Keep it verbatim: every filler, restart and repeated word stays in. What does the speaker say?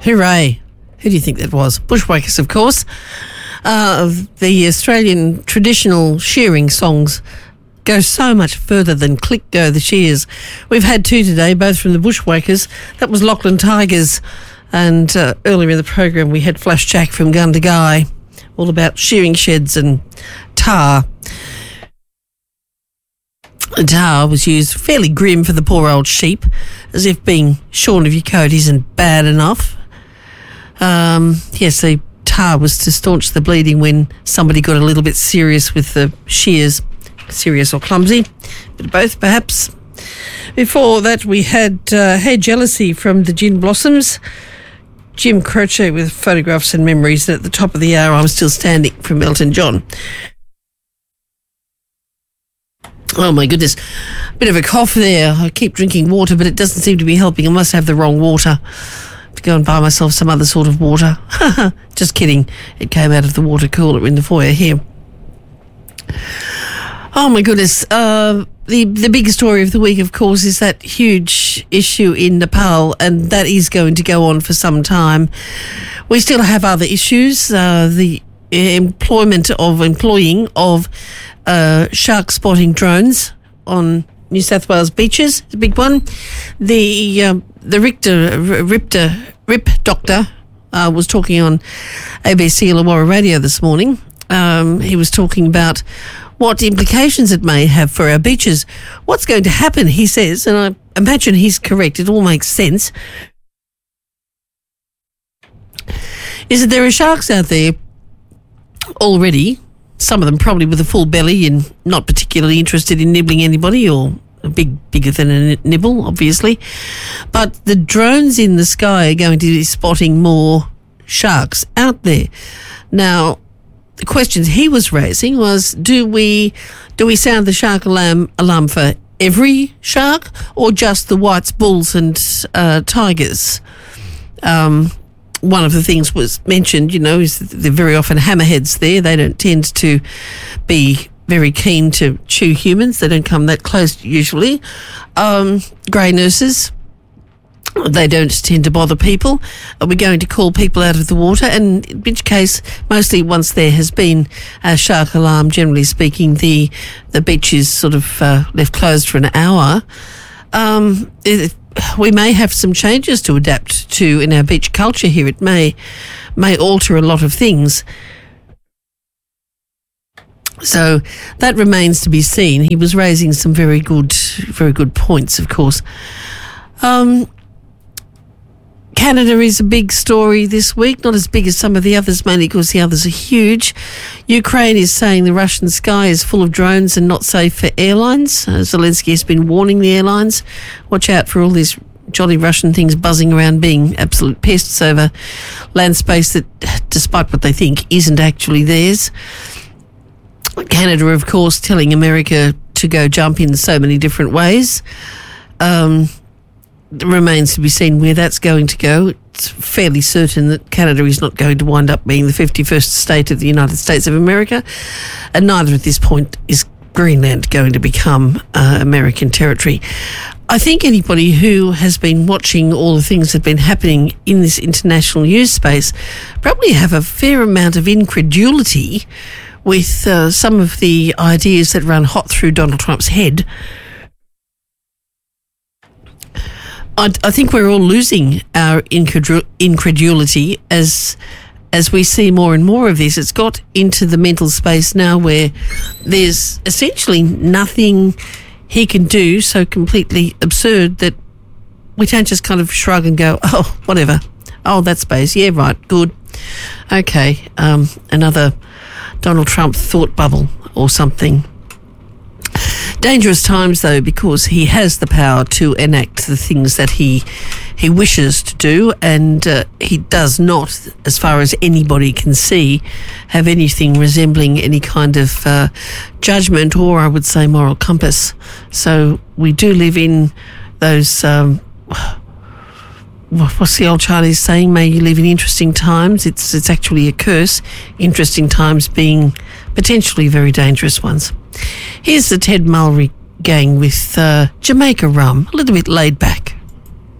Hooray. Who do you think that was? Bushwhackers, of course. Uh, the Australian traditional shearing songs go so much further than Click Go the Shears. We've had two today, both from the Bushwhackers. That was Lachlan Tigers. And uh, earlier in the program, we had Flash Jack from Gundagai, all about shearing sheds and tar. The tar was used fairly grim for the poor old sheep, as if being shorn of your coat isn't bad enough. Um, yes, the tar was to staunch the bleeding when somebody got a little bit serious with the shears. Serious or clumsy, but both perhaps. Before that, we had uh, Hey Jealousy from the Gin Blossoms, Jim Croce with Photographs and Memories, and at the top of the hour, I'm Still Standing from Elton John. Oh my goodness, bit of a cough there. I keep drinking water, but it doesn't seem to be helping. I must have the wrong water. I have to go and buy myself some other sort of water. Just kidding. It came out of the water cooler in the foyer here. Oh my goodness, uh, the, the big story of the week, of course, is that huge issue in Nepal, and that is going to go on for some time. We still have other issues, uh, the employment of, employing of uh, shark spotting drones on New South Wales beaches, is a big one. The, uh, the Richter, Ripter, Rip Doctor uh, was talking on A B C Illawarra Radio this morning. Um, he was talking about what implications it may have for our beaches. What's going to happen, he says, and I imagine he's correct, it all makes sense, is that there are sharks out there already, some of them probably with a full belly and not particularly interested in nibbling anybody, or a big, bigger than a nibble, obviously. But the drones in the sky are going to be spotting more sharks out there. Now, the questions he was raising was, do we do we sound the shark alarm, alarm for every shark, or just the whites, bulls and uh, tigers? Um, one of the things was mentioned, you know, is that they're very often hammerheads there. They don't tend to be very keen to chew humans. They don't come that close usually. Um, grey nurses. They don't tend to bother people. Are we going to call people out of the water? And in which case, mostly once there has been a shark alarm, generally speaking, the the beach is sort of uh, left closed for an hour. Um, it, we may have some changes to adapt to in our beach culture here. It may may alter a lot of things. So that remains to be seen. He was raising some very good, very good points, of course. Um, Canada is a big story this week, not as big as some of the others, mainly because the others are huge. Ukraine is saying the Russian sky is full of drones and not safe for airlines. Uh, Zelensky has been warning the airlines, watch out for all these jolly Russian things buzzing around being absolute pests over land space that, despite what they think, isn't actually theirs. Canada, of course, telling America to go jump in so many different ways. Um... It remains to be seen where that's going to go. It's fairly certain that Canada is not going to wind up being the fifty-first state of the United States of America, and neither at this point is Greenland going to become uh, American territory. I think anybody who has been watching all the things that have been happening in this international news space probably have a fair amount of incredulity with uh, some of the ideas that run hot through Donald Trump's head. I, I think we're all losing our incredulity as as we see more and more of this. It's got into the mental space now where there's essentially nothing he can do so completely absurd that we don't just kind of shrug and go, oh, whatever. Oh, that space. Yeah, right. Good. Okay. Um, another Donald Trump thought bubble or something. Dangerous times, though, because he has the power to enact the things that he he wishes to do, and uh, he does not, as far as anybody can see, have anything resembling any kind of uh, judgment or, I would say, moral compass. So we do live in those, um, what's the old Chinese saying? May you live in interesting times. It's, it's actually a curse, interesting times being potentially very dangerous ones. Here's the Ted Mulry gang with uh, Jamaica Rum, a little bit laid back.